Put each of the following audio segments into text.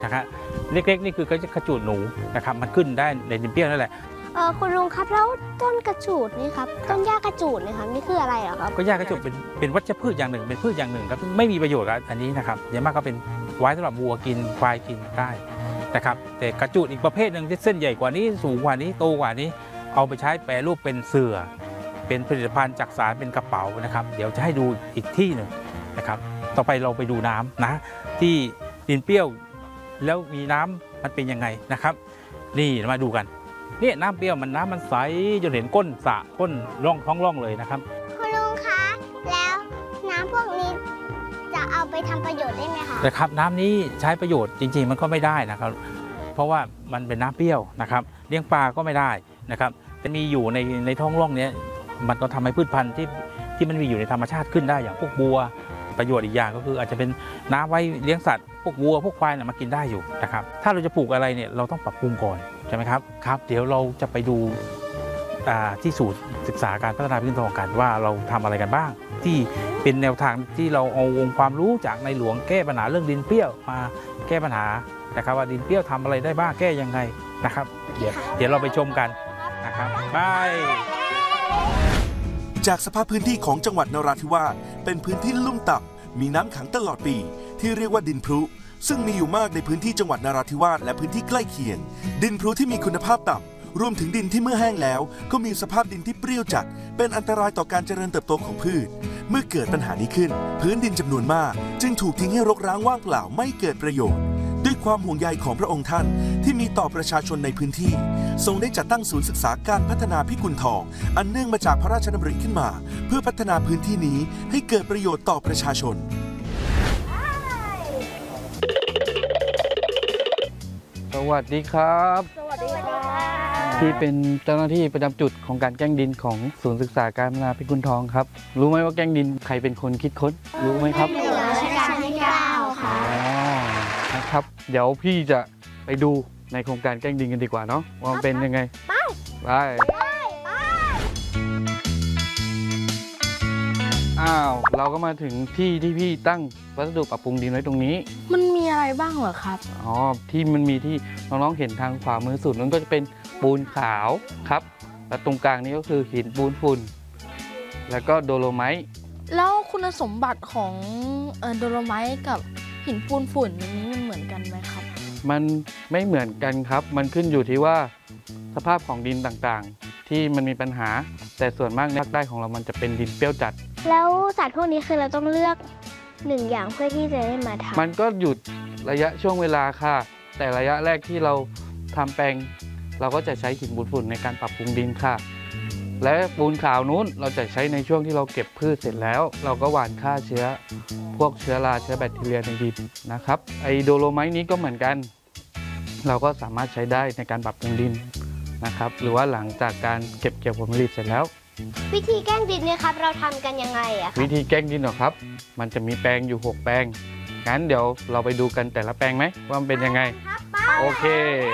นะครับเล็กๆนี่คือกระจูดหนูนะครับมันขึ้นได้ในดินเปรี้ยวนั่นแหละคุณลุงครับแล้วต้นกระจูดนี่ครับต้นหญ้ากระจูดนี่ครับนี่คืออะไรเหรอครับก็หญ้ากระจูดเป็นวัชพืชอย่างหนึ่งเป็นพืชอย่างหนึ่งครับไม่มีประโยชน์ครับอันนี้นะครับอย่างมากก็เป็นไว้สำหรับวัวกินควายกินได้นะครับแต่กระจูดอีกประเภทหนึ่งที่เส้นใหญ่กว่านี้สูงกว่านี้โตกว่านี้เอาไปใช้แปรรูปเป็นเสื่อเป็นผลิตภัณฑ์จักสานเป็นกระเป๋านะครับเดี๋ยวจะให้ดูอีกที่หนึ่งนะครับต่อไปเราไปดูน้ำนะที่ดินเปรี้ยวแล้วมีน้ำมันเป็นยังไงนะครับนี่มาดูกันนี่น้ำเปรี้ยวน้ำมันใสจนเห็นก้นสระก้นร่องท้องร่องเลยนะครับคุณลุงคะแล้วน้ำพวกนี้จะเอาไปทำประโยชน์ได้ไหมคะนะครับน้ำนี้ใช้ประโยชน์จริงๆมันก็ไม่ได้นะครับเพราะว่ามันเป็นน้ำเปรี้ยวนะครับเลี้ยงปลาก็ไม่ได้นะครับจะมีอยู่ในท้องร่องนี้มันก็ทำให้พืชพันธุ์ที่มันมีอยู่ในธรรมชาติขึ้นได้อย่างพวกบัวประโยชน์อีกอย่างก็คืออาจจะเป็นน้ำไว้เลี้ยงสัตว์พวกวัวพวกควายมากินได้อยู่นะครับถ้าเราจะปลูกอะไรเนี่ยเราต้องปรับปรุงก่อนใช่ไหมครับครับเดี๋ยวเราจะไปดูที่ศูนย์ศึกษาการพัฒนาพื้นที่กันว่าเราทำอะไรกันบ้างที่เป็นแนวทางที่เราเอาองค์ความรู้จากในหลวงแก้ปัญหาเรื่องดินเปรี้ยวมาแก้ปัญหานะครับว่าดินเปรี้ยวทำอะไรได้บ้างแก้ยังไงนะครับเดี๋ยวเราไปชมกันนะครับบายจากสภาพพื้นที่ของจังหวัดนราธิวาสเป็นพื้นที่ลุ่มต่ำมีน้ำขังตลอดปีที่เรียกว่าดินพรุซึ่งมีอยู่มากในพื้นที่จังหวัดนราธิวาสและพื้นที่ใกล้เคียงดินพรุที่มีคุณภาพต่ำรวมถึงดินที่เมื่อแห้งแล้วก็มีสภาพดินที่เปรี้ยวจัดเป็นอันตรายต่อการเจริญเติบโตของพืชเมื่อเกิดปัญหานี้ขึ้นพื้นดินจำนวนมากจึงถูกทิ้งให้รกร้างว่างเปล่าไม่เกิดประโยชน์ด้วยความห่วงใยของพระองค์ท่านที่มีต่อประชาชนในพื้นที่ทรงได้จัดตั้งศูนย์ศึกษาการพัฒนาพิกุลทองอันเนื่องมาจากพระราชดำริขึ้นมาเพื่อพัฒนาพื้นที่นี้ให้เกิดประโยชน์ต่อประชาชนสวัสดีครับสวัสดีค่ะที่เป็นเจ้าหน้าที่ประจำจุดของการแกล้งดินของศูนย์ศึกษาการพัฒนาพิกุลทองครับรู้ไหมว่าแกล้งดินใครเป็นคนคิดค้นรู้ไหมครับรัชกาลที่ 9 ค่ะนะครับเดี๋ยวพี่จะไปดูในโครงการแกล้งดินกันดีกว่าเนาะว่าเป็นยังไงไปอ้าวเราก็มาถึงที่พี่ตั้งวัสดุปรับปรุงดินไว้ตรงนี้มันมีอะไรบ้างเหรอครับอ๋อที่มันมีที่น้องๆเห็นทางขวามือสุดนั้นก็จะเป็นปูนขาวครับและตรงกลางนี้ก็คือหินปูนฝุ่นแล้วก็โดโลไมต์แล้วคุณสมบัติของโดโลไมต์กับหินปูนฝุ่นนี้มันเหมือนกันไหมครับมันไม่เหมือนกันครับมันขึ้นอยู่ที่ว่าสภาพของดินต่างๆที่มันมีปัญหาแต่ส่วนมากในภาคใต้ของเรามันจะเป็นดินเปรี้ยวจัดแล้วสัตว์พวกนี้คือเราต้องเลือก1 อย่างเพื่อที่จะได้มาทำมันก็หยุดระยะช่วงเวลาค่ะแต่ระยะแรกที่เราทำแปลงเราก็จะใช้หินปูนฝุ่นในการปรับปรุงดินค่ะและปูนขาวนู้นเราจะใช้ในช่วงที่เราเก็บพืชเสร็จแล้วเราก็หว่านฆ่าเชื้อพวกเชื้อราเชื้อแบคทีเรียในดินนะครับไอโดโลไมต์นี้ก็เหมือนกันเราก็สามารถใช้ได้ในการปรับปรุงดินนะครับหรือว่าหลังจากการเก็บเกี่ยวผลผลิตเสร็จแล้ววิธีแกล้งดินเนี่ยครับเราทำกันยังไงอะวิธีแกล้งดินเหรอครับมันจะมีแปลงอยู่6แปลงงั้นเดี๋ยวเราไปดูกันแต่ละแปลงไหมว่ามันเป็นยังไงโอเค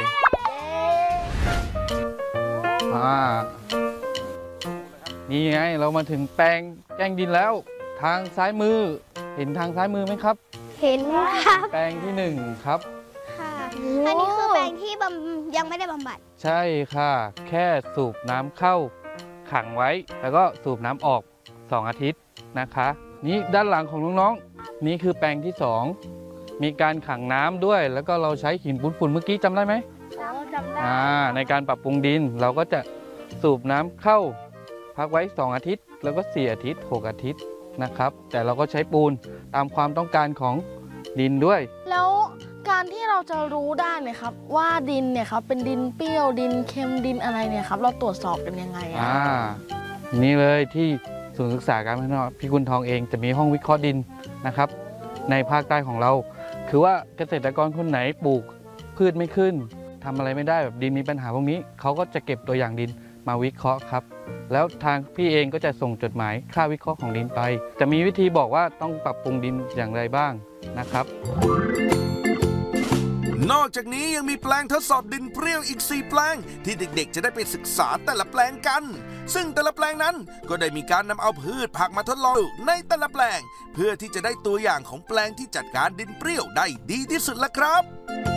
นี่ไงเรามาถึงแปลงแกล้งดินแล้วทางซ้ายมือเห็นทางซ้ายมือไหมครับเห็นครับแปลงที่1ครับค่ะอันนี้คือแปลงที่ยังไม่ได้บำบัดใช่ค่ะแค่สูบน้ำเข้าขังไว้แล้วก็สูบน้ำออก2 อาทิตย์นะคะนี่ด้านหลังของน้องๆนี่คือแปลงที่2มีการขังน้ำด้วยแล้วก็เราใช้หินปูนฝุ่นเมื่อกี้จำได้ไหมจำได้ในการปรับปรุงดินเราก็จะสูบน้ำเข้าพักไว้2 อาทิตย์แล้วก็4 อาทิตย์6 อาทิตย์นะครับแต่เราก็ใช้ปูนตามความต้องการของดินด้วยแล้วการที่เราจะรู้ได้เนี่ยครับว่าดินเนี่ยครับเป็นดินเปรี้ยวดินเค็มดินอะไรเนี่ยครับเราตรวจสอบกันยังไงนี่เลยที่ศูนย์ศึกษาการพัฒนาพิกุลทองเองจะมีห้องวิเคราะห์ดินนะครับในภาคใต้ของเราคือว่าเกษตรกรคนไหนปลูกพืชไม่ขึ้นทำอะไรไม่ได้แบบดินมีปัญหาพวกนี้เขาก็จะเก็บตัวอย่างดินมาวิเคราะห์ครับแล้วทางพี่เองก็จะส่งจดหมายค่าวิเคราะห์ของดินไปจะมีวิธีบอกว่าต้องปรับปรุงดินอย่างไรบ้างนะครับนอกจากนี้ยังมีแปลงทดสอบดินเปรี้ยวอีก4 แปลงที่เด็กๆจะได้ไปศึกษาแต่ละแปลงกันซึ่งแต่ละแปลงนั้นก็ได้มีการนำเอาพืชผักมาทดลองในแต่ละแปลงเพื่อที่จะได้ตัวอย่างของแปลงที่จัดการดินเปรี้ยวได้ดีที่สุดละครับ